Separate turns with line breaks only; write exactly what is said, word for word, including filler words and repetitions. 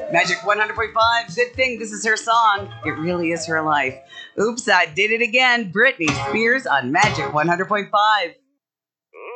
Magic one hundred point five. Good thing this is her song. It really is her life. Oops, I did it again. Britney Spears on Magic one hundred point five.